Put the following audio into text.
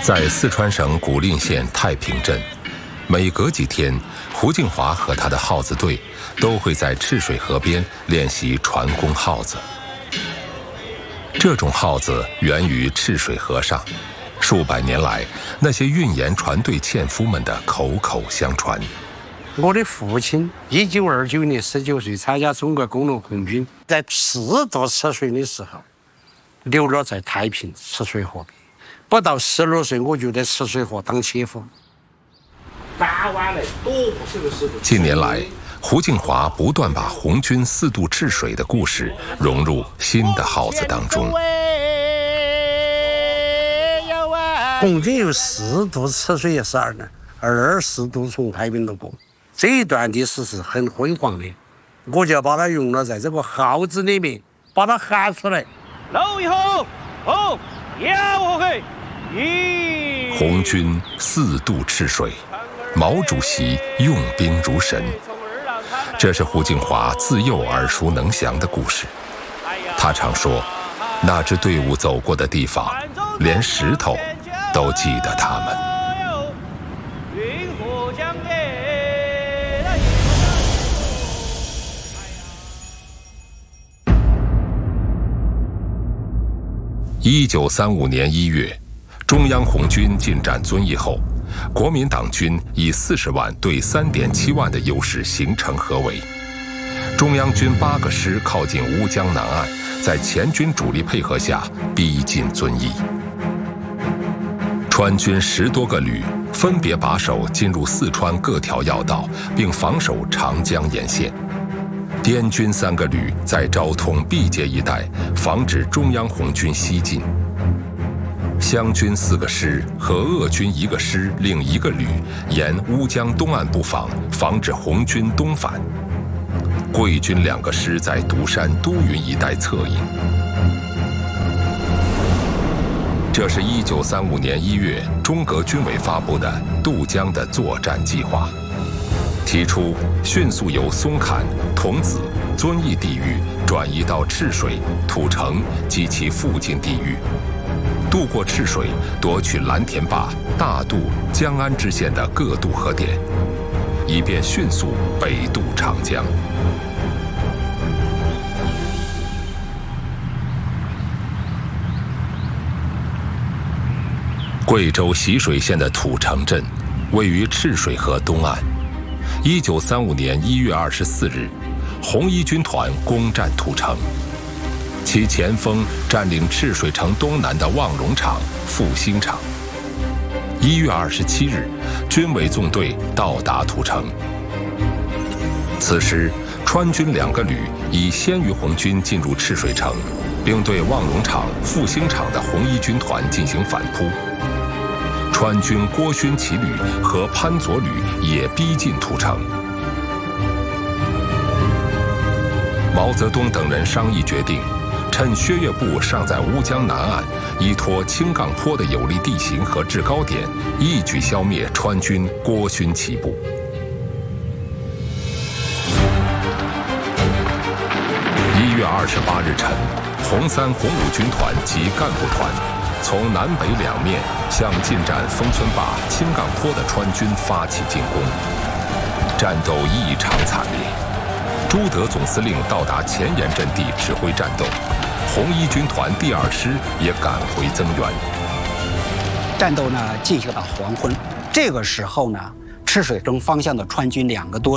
在四川省古蔺县太平镇，每隔几天，胡敬华和他的号子队都会在赤水河边练习传功号子。这种号子源于赤水河上，数百年来那些运盐船队纤夫们的口口相传。 我的父亲1929年19岁参加中国工农红军，在4度赤水的时候，流落在太平赤水河边。不到16岁，我就在赤水河当切夫。 近年来，胡敬华不断把红军4渡赤水的故事融入新的号子当中。 红军有4渡赤水12年，24渡从太平路过，这一段历史是很辉煌的。我就把它用了在这个号子里面，把它喊出来。 老以后，好，要我会。 红军4渡赤水，毛主席用兵如神。这是胡敬华自幼耳熟能详的故事。他常说，那支队伍走过的地方，连石头都记得他们。1935年1月，中央红军进占遵义后，国民党军以40万对3.7万的优势形成合围。中央军8个师靠近乌江南岸，在前军主力配合下逼近遵义。川军10多个旅分别把守进入四川各条要道，并防守长江沿线。滇军3个旅在昭通、毕节一带防止中央红军西进。湘军4个师和鄂军1个师另1个旅沿乌江东岸布防，防止红军东返。桂军2个师在独山、都匀一带策应。这是1935年1月中革军委发布的渡江的作战计划，提出迅速由松坎、桐梓、遵义地域转移到赤水、土城及其附近地域，渡过赤水，夺取蓝田坝、大渡、江安支线的各渡河点，以便迅速北渡长江。贵州习水县的土城镇位于赤水河东岸。1935年1月24日，红一军团攻占土城，其前锋占领赤水城东南的望荣场、复兴场。1月27日，军委纵队到达土城。此时，川军2个旅已先于红军进入赤水城，并对望荣场、复兴场的红一军团进行反扑。川军郭勋祺旅和潘左旅也逼近土城。毛泽东等人商议决定，趁薛岳部尚在乌江南岸，依托青岗坡的有利地形和制高点，一举消灭川军郭勋祺部。1月28日晨，红3、红5军团及干部团从南北2面向进占丰村坝、青岗坡的川军发起进攻，战斗异常惨烈。朱德总司令到达前沿阵地指挥战斗，红一军团第2师也赶回增援。 战斗呢进行到黄昏，这个时候呢，赤水城方向的川军2个多